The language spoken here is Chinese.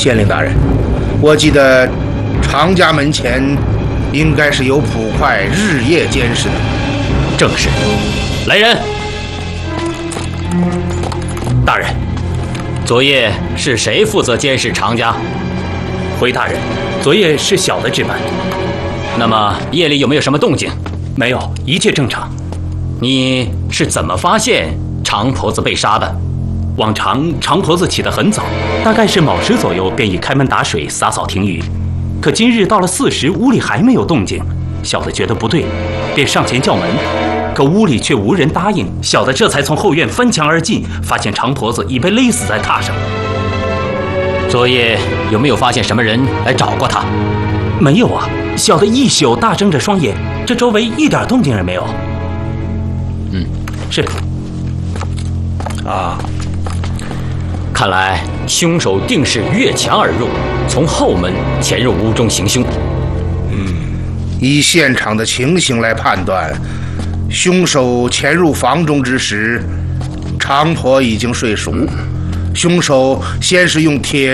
县令大人，我记得常家门前应该是有捕快日夜监视的。 正是。来人！大人，昨夜是谁负责监视常家？ 回大人，昨夜是小的值班。 那么夜里有没有什么动静？ 没有，一切正常。 你是怎么发现常婆子被杀的？ 往常常婆子起得很早，大概是卯时左右便已开门打水、洒扫庭宇。可今日到了4时，屋里还没有动静，小的觉得不对，便上前叫门，可屋里却无人答应。小的这才从后院翻墙而进，发现常婆子已被勒死在榻上。 昨夜有没有发现什么人来找过他？ 没有啊，小的一宿大睁着双眼，这周围一点动静也没有。是。 看来凶手定是越墙而入，从后门潜入屋中行凶。 以现场的情形来判断，凶手潜入房中之时，常婆已经睡熟。凶手先是用铁